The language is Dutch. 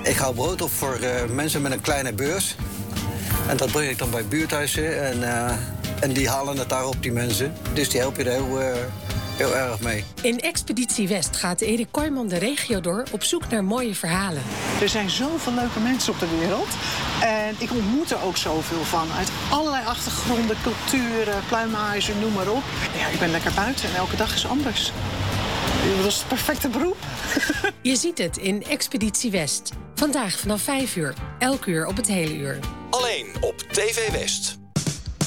Ik hou brood op voor mensen met een kleine beurs. En dat breng ik dan bij buurthuizen. En die halen het daar op, die mensen. Dus die help je er heel erg mee. In Expeditie West gaat Erik Kooijman de regio door op zoek naar mooie verhalen. Er zijn zoveel leuke mensen op de wereld. En ik ontmoet er ook zoveel van. Uit allerlei achtergronden, culturen, pluimage, noem maar op. Ja, ik ben lekker buiten en elke dag is anders. Dat is het perfecte beroep. Je ziet het in Expeditie West. Vandaag vanaf 5 uur. Elk uur op het hele uur. Alleen op TV West.